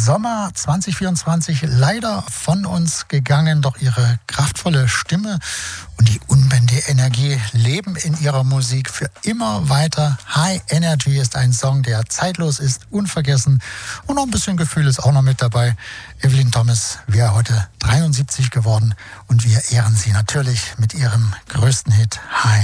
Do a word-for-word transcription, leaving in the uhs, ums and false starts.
Sommer zwanzig vierundzwanzig leider von uns gegangen, doch ihre kraftvolle Stimme und die unbändige Energie leben in ihrer Musik für immer weiter. High Energy ist ein Song, der zeitlos ist, unvergessen und noch ein bisschen Gefühl ist auch noch mit dabei. Evelyn Thomas wäre heute dreiundsiebzig geworden und wir ehren sie natürlich mit ihrem größten Hit High